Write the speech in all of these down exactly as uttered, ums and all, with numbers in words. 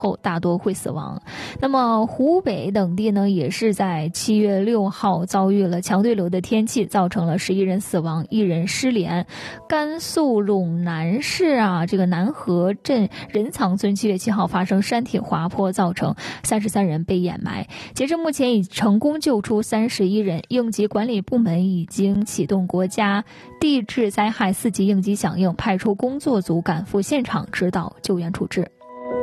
后大多会死亡。那么湖北等地呢，也是在七月六号遭遇了强对流的天气，造成了十一人死亡，一人失联。甘肃陇南市啊，这个南河镇仁藏村七月七号发生山体滑坡，造成三十三人被掩埋。截至目前，已成功救出三十一人。应急管理部门已经启动国家地质灾害四级应急响应，派出工作组赶赴现场指导救援处置。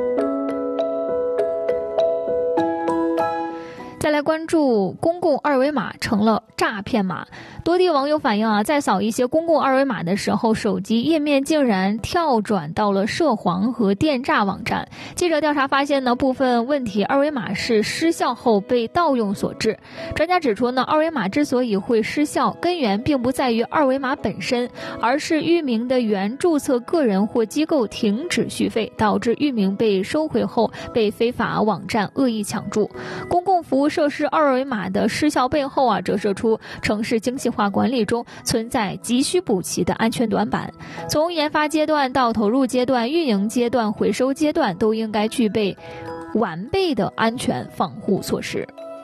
再来关注公共二维码成了诈骗码。多地网友反映啊，在扫一些公共二维码的时候，手机页面竟然跳转到了涉黄和电诈网站。记者调查发现呢，部分问题二维码是失效后被盗用所致。专家指出呢，二维码之所以会失效，根源并不在于二维码本身，而是域名的原注册个人或机构停止续费，导致域名被收回后被非法网站恶意抢注。公共服务设施二维码的失效背后啊，折射出城市精细化管理中存在急需补齐的安全短板。从研发阶段到投入阶段、运营阶段、回收阶段，都应该具备完备的安全防护措施。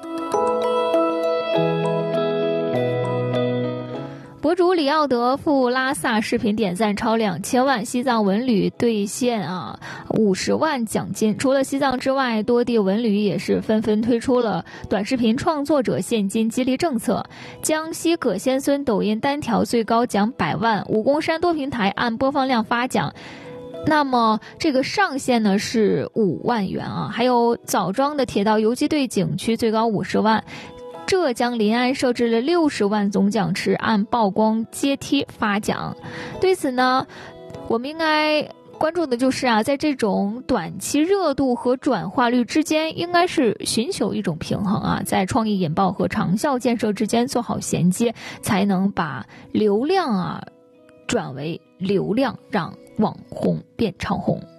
博主里奥德赴拉萨视频点赞超两千万，西藏文旅兑现啊五十万奖金。除了西藏之外，多地文旅也是纷纷推出了短视频创作者现金激励政策。江西葛仙孙抖音单条最高奖百万，武功山多平台按播放量发奖。那么这个上限呢是五万元啊。还有枣庄的铁道游击队景区最高五十万。浙江临安设置了六十万总奖池，按曝光阶梯发奖。对此呢，我们应该关注的就是啊，在这种短期热度和转化率之间，应该是寻求一种平衡啊，在创意引爆和长效建设之间做好衔接，才能把流量啊转为流量，让网红变超红。